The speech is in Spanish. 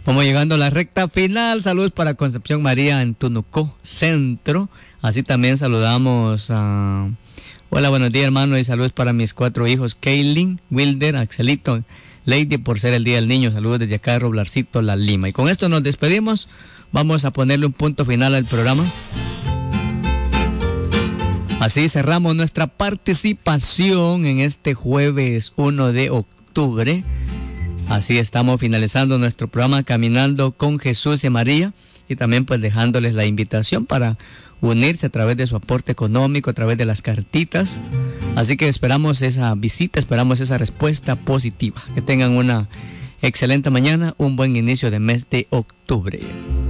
Vamos llegando a la recta final. Saludos para Concepción María en Tunucó Centro. Así también saludamos a... Hola, buenos días, hermano, y saludos para mis 4 hijos, Kaylin, Wilder, Axelito, Lady, por ser el Día del Niño. Saludos desde acá de Roblarcito, La Lima. Y con esto nos despedimos. Vamos a ponerle un punto final al programa. Así cerramos nuestra participación en este jueves 1 de octubre. Así estamos finalizando nuestro programa Caminando con Jesús y María, y también pues dejándoles la invitación para unirse a través de su aporte económico, a través de las cartitas. Así que esperamos esa visita, esperamos esa respuesta positiva. Que tengan una excelente mañana, un buen inicio de mes de octubre.